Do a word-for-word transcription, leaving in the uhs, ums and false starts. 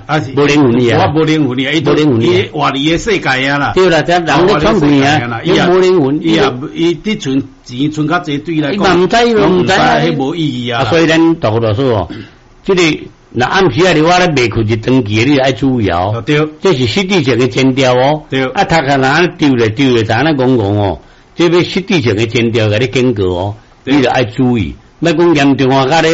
啊是无灵魂去啊， 我无灵魂去啊，伊无灵魂去啊， 伊活离个世界啊啦。 对啦，这人咧创病啊，伊无灵魂， 伊也伊啲存钱存较济对来讲，伊嘛唔知咯，唔知啊， 迄无意义啊。 所以咱大个老师哦，即个那暗时啊，你我咧卖开一长期，你爱注意哦。 对， 这是实质性嘅剪掉哦。 对， 啊，头壳哪丢来丢来，咋那讲讲哦？这要实质性嘅剪掉，甲你警告哦，你就爱注意，莫讲严重啊，甲你。